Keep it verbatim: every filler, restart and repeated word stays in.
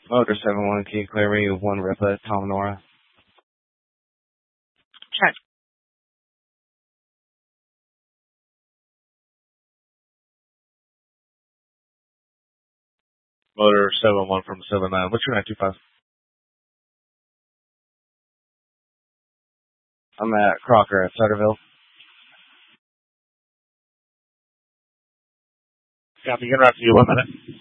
Motor seven one, can you clear me with one Ripa, Tom Nora? Check. Motor seven one from seven nine. What's your nine two five? I'm at Crocker at Sutterville. Copy, get right to you. One minute.